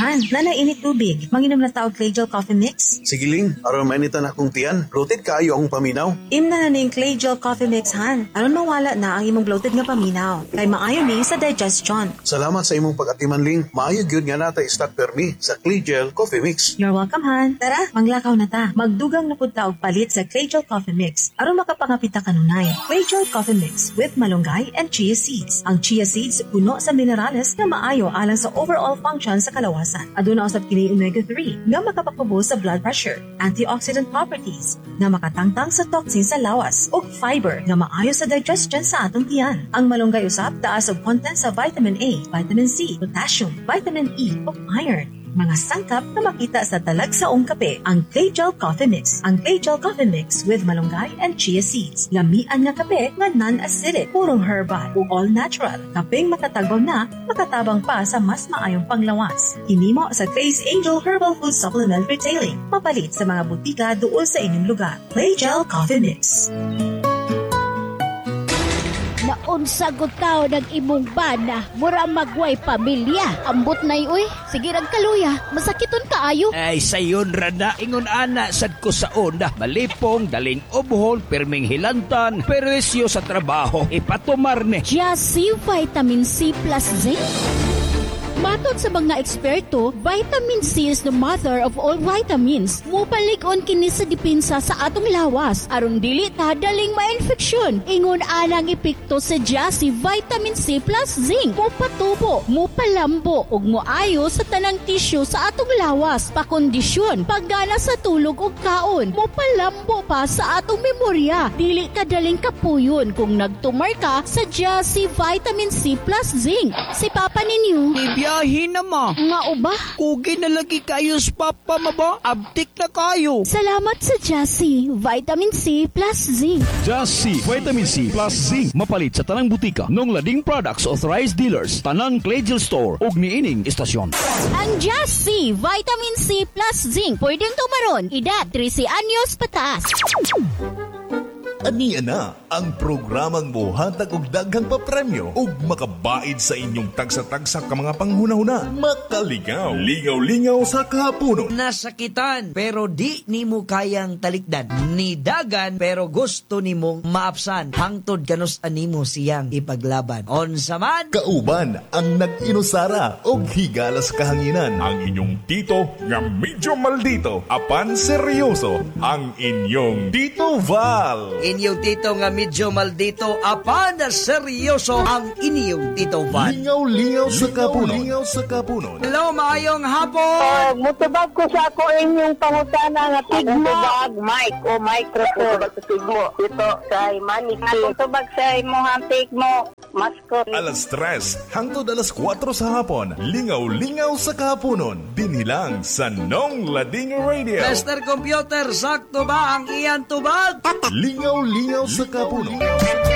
Han, nanainit tubig. Manginom na taog clay gel coffee mix? Sige Ling, aron mainitan akong tiyan. Bloated kaayo akong paminaw. Imna na ning clay gel coffee mix, Han. Aron mawala na ang imong bloated nga paminaw. Kay maayo ni sa digestion. Salamat sa imong pag-atiman Ling. Maayo gyud nga natay stock permi sa Clay Gel Coffee Mix. You're welcome, Han. Tara, manglakaw na ta. Magdugang na pud ta og palit sa clay gel coffee mix. Aron makapangapita kanunay. Clay gel coffee mix with malunggay and chia seeds. Ang chia seeds puno sa minerales na maayo alang sa overall function sa kalawasan. Aduna usab kini omega-3 nga makapakubos sa blood pressure, antioxidant properties nga makatangtang sa toxin sa lawas, ug fiber nga maayo sa digestion sa atong tiyan. Ang malunggay usab taas og content sa vitamin A, vitamin C, potassium, vitamin E ug iron. Mga sangkap na makita sa talagsaong kape, ang Clay Gel Coffee Mix. Ang Clay Gel Coffee Mix with malunggay and chia seeds. Lamian nga kape nga non-acidic, purong herbal o all natural. Kapeng makatagbaw na, makatabang pa sa mas maayong panglawas. Hinimo sa Clay's Angel Herbal Food Supplement Retailing. Mapalit sa mga butika dool sa inyong lugar. Clay Gel Coffee Mix. Naunsa gud taw ng imong bana, mura magway pamilya. Ambot nay uy, sige rag kaluya, masakiton kaayo. Ay sayon ra na ingon ana sad ko sa onda. Malipong daling obhol, perming hilantan, peresyo sa trabaho, ipatumar ni. Just vitamin C plus zinc. Matod sa mga eksperto, vitamin C is the mother of all vitamins. Mupalig-on kini sa depensa sa atong lawas. Aron dili ta daling ma-infeksyon. Ingon anang epekto sa Jassy Vitamin C plus Zinc. Mupatubo, mupalambo, ug moayo sa tanang tisyo sa atong lawas. Pakondisyon, paggana sa tulog ug kaon. Mupalambo pa sa atong memorya. Dili ka daling kapuyon kung nagtumar ka sa Jassy Vitamin C plus Zinc. Si Papa ninyo, Ibiyahin na ma. nga uba? Kugi na lagi kayo sa papa ma ba? Abtik na kayo. Salamat sa Jassy Vitamin C plus Zinc. Jassy Vitamin C plus Zinc. Mapalit sa tanang butika nung Lading Products Authorized Dealers, tanang Clay Gel Store ug niining istasyon. Ang Jassy Vitamin C plus Zinc pwedeng tumaron edad 13 anyos pataas. Aniya na ang programang mohatag og daghang papremyo ug makabaid sa inyong tagsa-tagsa ka mga panghunahuna. Makaligaw, lingaw-lingaw sa kahaponon. Nasakitan pero di nimo kayang talikdan. Nidagan pero gusto nimong maapsan. Hangtod kanos animo siyang ipaglaban. Onsa man Kauban ang nag-inusara og higala sa kahanginan. Ang inyong tito nga medyo maldito, apan seryoso. Ang inyong Tito Val. inyong tito nga medyo maldito, apan na seryoso ang inyong Tito Van. Lingaw-lingaw sa kapunon. Lingaw sa kapunon. Hello, maayong hapon! Mutubag ko sa ako inyong pangutana nga tigmo. Mutubag, mic o microphone. Mutubag sa tigmo. Ito, kay Manny. Mutubag sa imong tigmo. Mascot. Alas 3 hangtod alas 4 sa hapon. Lingaw-lingaw sa kapunon. Dinhilang sa Nong Lading Radio. Mr. Computer, sakto ba ang iyan tubag? Lingaw-lingaw sa kapunon.